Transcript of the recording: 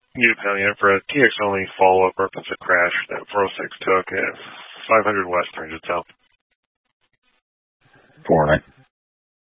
New Pound Unit for a TX only follow-up reference a crash that 406 took at 500 West, turns itself. 4-9.